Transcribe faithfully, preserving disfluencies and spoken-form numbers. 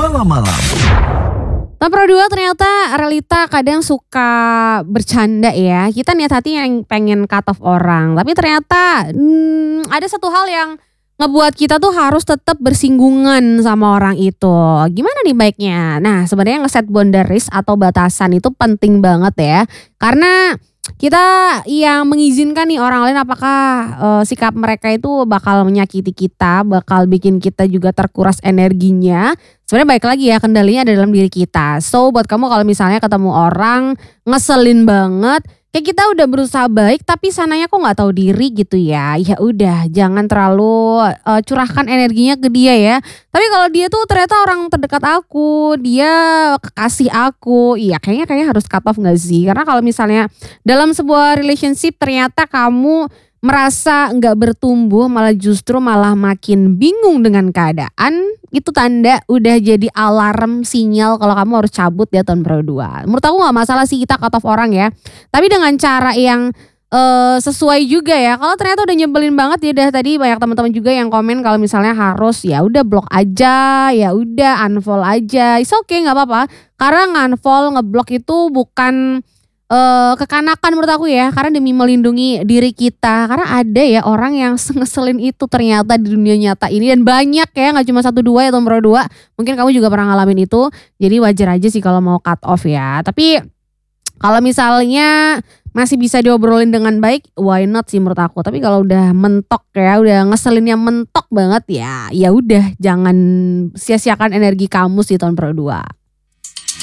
malam-malam. Tahun Pro dua ternyata realita kadang suka bercanda ya. Kita niat hati yang pengen cut off orang. Tapi ternyata hmm, ada satu hal yang ngebuat kita tuh harus tetap bersinggungan sama orang itu. Gimana nih baiknya? Nah sebenarnya ngeset boundaries atau batasan itu penting banget ya. Karena kita yang mengizinkan nih orang lain apakah uh, sikap mereka itu bakal menyakiti kita, bakal bikin kita juga terkuras energinya. Sebenarnya baik lagi ya, kendalinya ada dalam diri kita. So buat kamu kalau misalnya ketemu orang ngeselin banget, kayak kita udah berusaha baik tapi sananya kok nggak tahu diri gitu ya. Ya udah, jangan terlalu uh, curahkan energinya ke dia ya. Tapi kalau dia tuh ternyata orang terdekat aku, dia kekasih aku, iya kayaknya kayaknya harus cut off nggak sih? Karena kalau misalnya dalam sebuah relationship ternyata kamu merasa nggak bertumbuh, malah justru malah makin bingung dengan keadaan, itu tanda udah jadi alarm sinyal kalau kamu harus cabut ya tahun Pro dua. Menurut aku nggak masalah sih kita cut off orang ya, tapi dengan cara yang uh, sesuai juga ya. Kalau ternyata udah nyebelin banget ya, udah tadi banyak teman-teman juga yang komen kalau misalnya harus ya udah blok aja, ya udah unfollow aja, it's okay nggak apa-apa. Karena unfollow ngeblok itu bukan Uh, kekanakan menurut aku ya, karena demi melindungi diri kita. Karena ada ya orang yang ngeselin itu ternyata di dunia nyata ini, dan banyak ya, gak cuma satu dua ya tahun Pro dua. Mungkin kamu juga pernah ngalamin itu, jadi wajar aja sih kalau mau cut off ya. Tapi kalau misalnya masih bisa diobrolin dengan baik, why not sih menurut aku. Tapi kalau udah mentok ya, udah ngeselinnya mentok banget ya, ya udah jangan sia-siakan energi kamu sih tahun Pro dua.